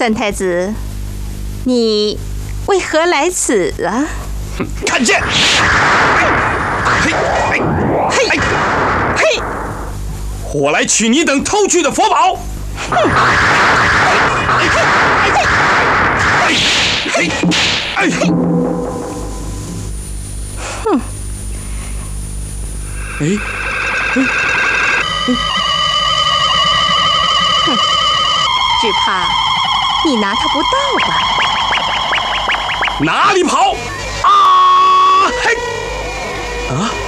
三太子，你为何来此啊？ 看剑！嘿，嘿，嘿！我来取你等偷去的佛宝。 只怕你拿他不到吧？ 哪里跑！啊！嘿！啊！